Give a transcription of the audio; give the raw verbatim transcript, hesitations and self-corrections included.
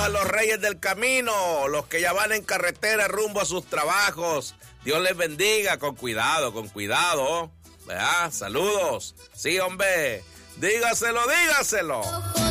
los reyes del camino, los que ya van en carretera rumbo a sus trabajos. Dios les bendiga, con cuidado, con cuidado. ¿Verdad? Saludos. Sí, hombre. Dígaselo, dígaselo.